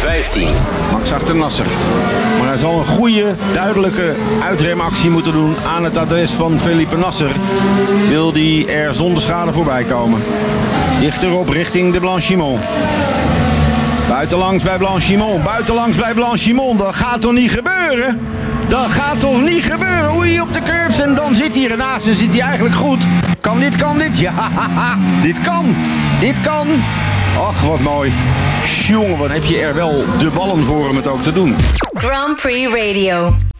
15. Max achter Nasser. Maar hij zal een goede, duidelijke uitremactie moeten doen aan het adres van Felipe Nasser. Wil die er zonder schade voorbij komen. Dichterop richting de Blanchimont. Buitenlangs bij Blanchimont. Buitenlangs bij Blanchimont. Dat gaat toch niet gebeuren? Dat gaat toch niet gebeuren? Oei, op de curbs. En dan zit hij ernaast en zit hij eigenlijk goed. Kan dit? Ja, dit kan. Dit kan. Ach, wat mooi. Jongen, wat heb je er wel de ballen voor om het ook te doen. Grand Prix Radio.